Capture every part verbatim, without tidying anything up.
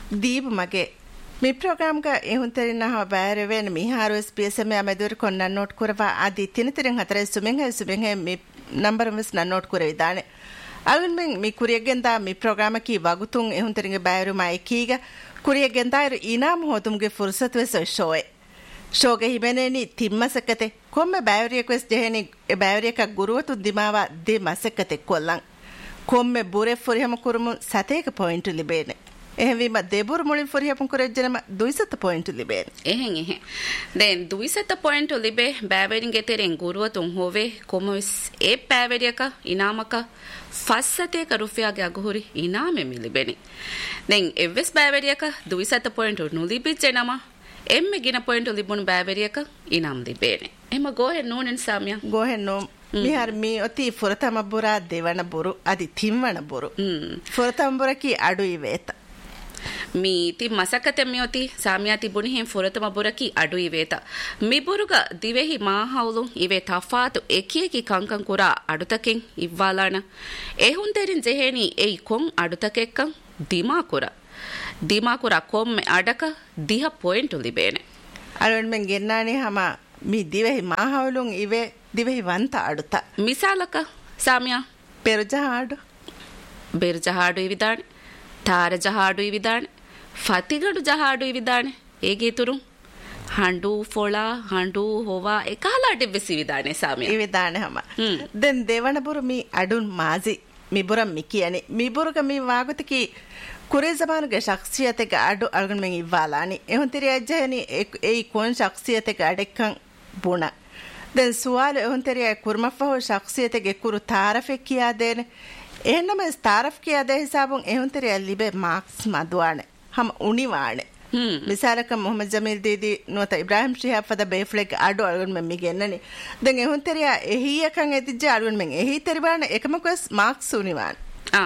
දීපු මගේ මේ ප්‍රෝග්‍රෑම් ක එහුන්තරින් නහ බෑර වෙන මිහාරු එස් පී එස් එම් අමෙදුර කොන්න නෝට් කරවා আদি තිනතරෙන් හතරේ සුමෙන් හේ සුමෙන් හේ මේ නම්බර මස් නෝට් කරේ දානේ අලුන් මෙන් මේ කුරියගෙන් දා මේ ප්‍රෝග්‍රෑම් කී වගුතුන් එහුන්තරින්ගේ බෑරු මයි කීග කුරියගෙන් දාර ඉනාම හොතුම්ගේ ෆුර්සත් වෙස ෂෝේ ෂෝගේ හිබෙනේනි තිම්මසකතේ කොම්ම බෑවරිය ක්වෙස් දෙහෙනි බෑවරියක ගුරුවතු දිමාවා දෙ මසකතේ කොල්ලන් කොම්ම බුරේ ෆොරියම කුරුමු සතේක පොයින්ට් ලිබේනේ එහෙවීම දෙබුරු මුලින් ෆොරියපුන් කරජනම දුයිසත පොයින්ට් ලිබේනේ එහෙන් එහෙ දැන් දුයිසත පොයින්ට් ලිබේ බෑවරින් ගෙතරෙන් ගුරුවතුන් හොවේ කොමස් ඒ බෑවරියක ඉනාමක ෆස්සතේක රුෆියාගේ අගහුරි ඉනාමෙ මිලිබෙනි දැන් එවස් බෑවරියක දුයිසත පොයින්ට් නුලිබිච්චෙනම එම්මෙ ගින පොයින්ට් ලිබුණු බෑවරියක ඉනම් ලිබේනේ එම ගෝහෙන් නෝනෙන් සාමියා ගෝහෙන් නෝ මිහාර මේ ඔති ෆොරතම බුරා දෙවන බුරු අදි තිම්වන බුරු ෆොරතම බුරකි අඩුයි වේත මීති මසකත මියොති සාමියා තිබුණි හෙන් ෆොරතම බුරකි අඩුයි වේත මිබුරුග දිවෙහි මාහවුලුන් ඉවේ තෆාතු එකියකි කංකං කුරා අඩුතකෙන් ඉව්වාලාන එහුන් දෙරින් ජෙහෙනි එයි කොන් අඩුතකෙක්කන් දිමා කුරා දිමා කුරා කොම්මෙ අඩක දිහ පොයින්ට් ලිබේනේ අලුන් මෙන් ගෙන්නානේ හම මි දිවෙහි මාහවුලුන් ඉවේ දිවෙහි වන්ත අඩුත මිසාලක සාමියා පෙරජහාඩු බෙරජහාඩු ඉවිදානේ තාර ජහාඩු ඉවිදානේ ෆතිගඩු ජහාඩු ඉවිදානේ ඒගේ තුරු හඬු ෆොලා හඬු හොවා එකහලාට වෙසි විදානේ සාමියා ඉවිදානේ හම දැන් දෙවන බුරු මි අඩුන් මාසි මිබුරම් මි කියන්නේ මිබුරුක මි වාගතකි कुरे ज़बान के शख्सियत के आडो अरगन में इवालानी एहन तेरी अजहनी एक एक कौन शख्सियत के आडेकं बुना देन सवाल एहन तेरी कुरमफ़ो शख्सियत के कुरु तारफ़ किया देने एहन में तारफ़ किया दे हिसाबों एहन तेरी अलीबे मार्क्स मादवाने हम उन्हीं वाने मिसाल का मोहम्मद जमील दीदी नोता इब्राहिम शिहाब फदा बेफ्लेक आडो अरगन में मिगे ननी देन एहन तेरी यही एकं एतिजे अरगन में यही तेरी बाने एकम कोस मार्क्स उन्हीं वान आ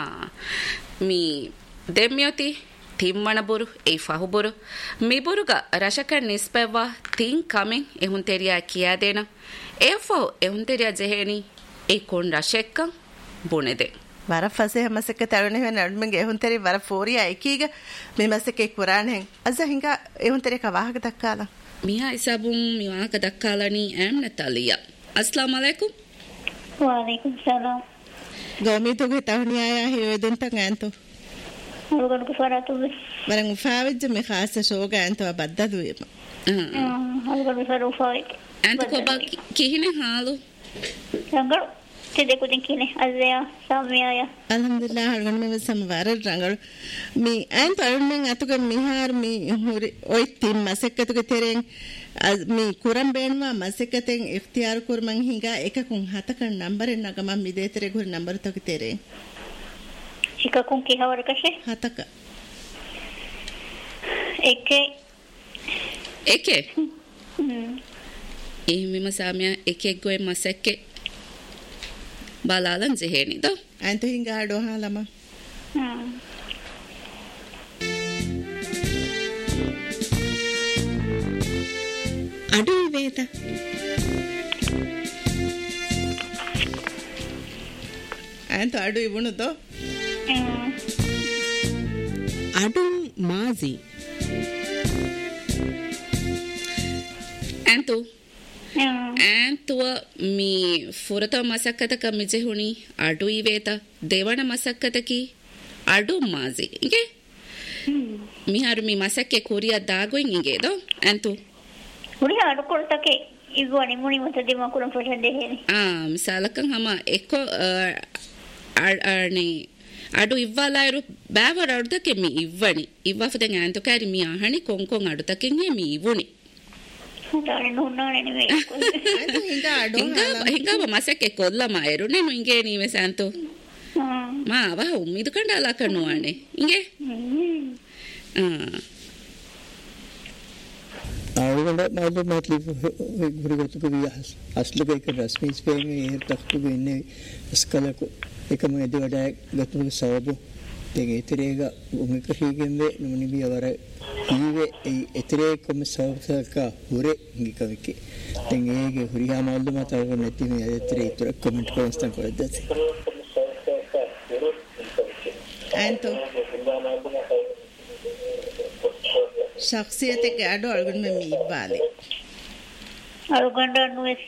मी දෙම්මියොති තිම්මන බුරු ඒ ෆහු බුරු මිබුරුග රශක නිස්පෙවා තින් කමෙන් එහුන් තෙරියා කියා දෙන ඒ ෆහු එහුන් තෙරියා ජෙහෙනි ඒ කොන් රශෙක්කන් බුනේදේ වර ෆසේ මසක තරුණ වෙන නඩමගේ එහුන් තෙරි වර ෆෝරියා එකීග මේ මසකේ Quran හෙන් අස හිඟා එහුන් තෙරි කවාහක දක්කාලා මියා ඉසබුම් මිවාහක දක්කාලානි ඇම් නතලියා අස්ලාම් අලයිකුම් වලයිකුම් සලාම් ගෝමිතුගේ තහනියා හිවෙදෙන් තන් ඇන්තෝ Lugar que fuera tu vez. Barang ufawid me khasa shoga anto abaddadu yema. Ah, lugar que fuera ufawid. Anto ko ba kihine halu? Rangal tede ko din kine azya samya. Alhamdulillah hargan me samwar rangal mi anto armen atuga mihar mi hori oi tim masekkatu ke tereng mi kuram benwa masekkaten ikhtiyar kurman hinga ekakun hatakan number nagama mi detere gur number to ke tereng Chica con que ahora caché? Hataka. Eke. Eke. Hmm. Eh mima samya eke goe masekke. Balalan jeheni do. Anto hinga hado halama. Hmm. Adu veda. Anto adu ibunu do. අඩුම් මාසි ඇන්තු ඇන්තුව මී ෆුරත මසක්කතක මිජෙහුණි අඩුයි වේත දෙවන මසක්කතකි අඩුම් මාසි ඉගේ මිහාරු මී මසක්කේ කුරියා දාගොයින් ඉගේද ඇන්තු කුරියා අඩු කොටතකේ ඉගවනි මුනි මත දෙම කුරම් portion දෙහෙනි ආ මිසාලකන් හම එක්ක අනේ අඩු ඉව්වාලායරු බෑවර අඩුතක මි ඉව්වනි ඉව්වාෆදෙන් ඇන්තෝ කැරි මි අහනි කොන් කොන් අඩුතකින් හේ මි ඉවුනි තානේ නෝනානේ නෙමෙයි අද හිඟා අඩු හිඟා හිඟා මසෙක් කොල්ලම අයරුනේ නු ඉගේ නීවේ සන්තෝ මා වා උම්මිද කණ්ඩාලා කරනවානේ ඉගේ ආ ආවුගල මාළුමාත් ගුරුගත කුවියස් අස්ලක එක රස්මී ස්පේන්නේ එහෙ තක්තු වෙන්නේ ස්කලක එකම එදවඩ ගතුක සවබ දෙක ඉතරේක උමික හීගෙන්දේ නුනිබි අවර ඊවේ ඒ ඉතරේ කොම සවසක හුරේ ගිකවිකි දැන් ඒගේ හුරියා මාළුමාත් අවර නැති මේ ඉතරේ ඉතර කමෙන්ට් කරස්තන් කරද්දත් ඇන්තෝ ಶಖ್ಸಿಯತೆಗೆ ಅಡು ಅಳ್ಗೊಂಡು ಮಮ್ಮಿ ಇವ್ವಾಲೆ ಅಳ್ಗೊಂಡು ನುಸ್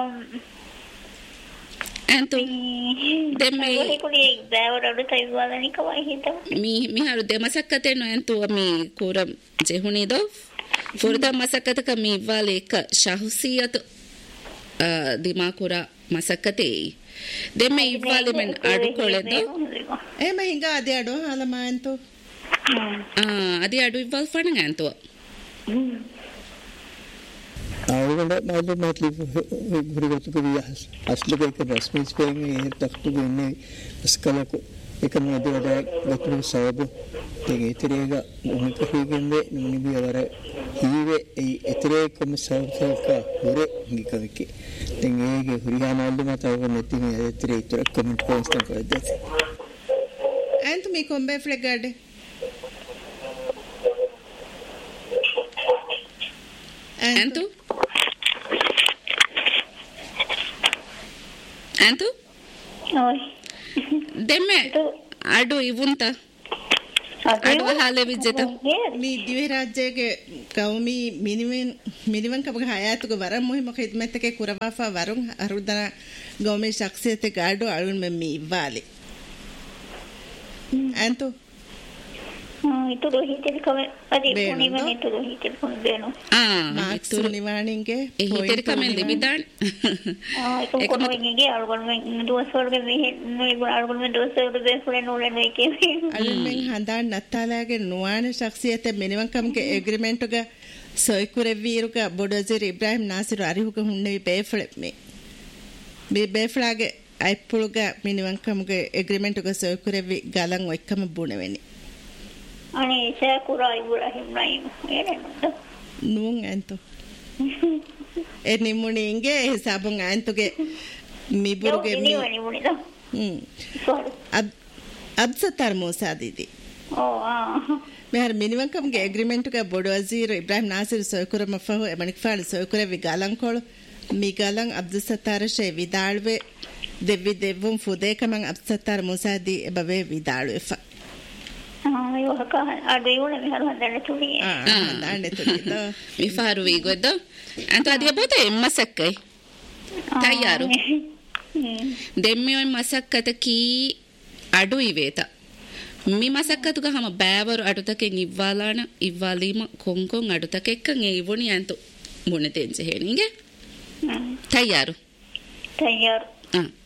ಅಂತು ದೆಮ್ಮೆ ಕೊಡಿ ಬೇವರ ಅಡು ತೈವಾಲನಿ ಕವೈ ಹಿತ ಮಿ ಮಿ ಹಾರು ದೆ ಮಸಕ್ಕತೆ ನೋ ಅಂತು ಮಿ ಕೂರಂ ಜೆಹುನಿದೋ ಫುರ್ದ ಮಸಕ್ಕತಕ ಮಿ ಇವ್ವಾಲೆ ಕ ಶಖ್ಸಿಯತ್ ದಿಮಾ ಕುರ ಮಸಕ್ಕತೆ ದೆಮ್ಮೆ ಇವ್ವಾಲೆ ಮೆನ್ ಅಡು ಕೊಳೆದು ಏಮ ಹಿಂಗ ಅದೇ ಅಡು ಹಾಲಮ ಅಂತು ಅದೇ ಅಡು ಇವ್ವಾಲ್ ಫಣಂಗ ಅಂತು ආවුගොඩ මාළුමාත්ලි ගුරුගතුක වියහස් අස්ලක එක රස්මි ස්පේමේ එහෙ තක්තුක ඉන්නේ ස්කලක එකම දෙවඩ ගතුක සවබ දෙගේ ඉතරේග මොනික හීගෙන්දේ නිබිය වර හීවේ ඒ ඉතරේ කොම සවසක හොරේ නිකවිකේ දැන් ඒගේ හුරියා මාළුමා තව නැති මේ ඉතරේ ඉතර කමෙන්ට් පොස්ට් කරද්දත් ඇන්තු මේ කොම්බේ ෆ්ලෙග්ගඩ ඇන්තු ඇන්තු ಓಯ್ ದೆಮ್ಮೆ ಅಡು ಇವುಂತ ಅಡು ಹಾಲೆ ವಿಜೇತ ಮೀ ದಿವೆ ರಾಜ್ಯಗೆ ಕೌಮಿ ಮಿನಿವನ್ ಮಿನಿವನ್ ಕಬಗ ಹಯಾತುಗ ವರ ಮುಹಿಮ ಖಿದ್ಮತಕ್ಕೆ ಕುರವಾಫಾ ವರುಂ ಅರುದನ ಗೌಮಿ ಶಖ್ಸಿಯತೆ ಗಾಡು ಅಳುನ್ ಮೆಮ್ಮಿ ಇವ್ವಾಲಿ ಅಂತು itu do hitel kame adi puni men itu do hitel kame beno ah ಮಾಕ್ಸು ನಿವಾಣಿಂಗೆ e hitel kame libidan ah itu kono ngi algon men dos sorge me no ibu algon men dos sorge be fule no le ne ke alun men handa nattalaage nuwana shakhsiyate minivan kamge agreement ga soikure viruga bodozir ibrahim nasir arihuga hunne befule me be beflage aipuluga minivan kamge agreement ga soikure vi galan okkama buneveni ani sekura ibrahim naim ಏನಂತ nuung anto e nimuni inge hisabun antoge miburuge mi ni ni da hmm sorry ab absatar musa didi oh ah mehar minivan kamge agreement ga bodu wazir ibrahim nasir soykura mafahu emanik faal soykura vi galan kol mi galan absatar she vidalwe devi devum fude kaman absatar musa di ebave vidalwe fa ayo haka adu yule mi haru handane tuli ah handane tuli to mi faru igodo anto adia bote masakkai tayaru demme oy masakkata ki adu iveta mi masakkatuga hama bævaru adutake ivvalana ivvalima konkon adutake ekkan e ivoni anto munne tense heninge tayaru tayaru ah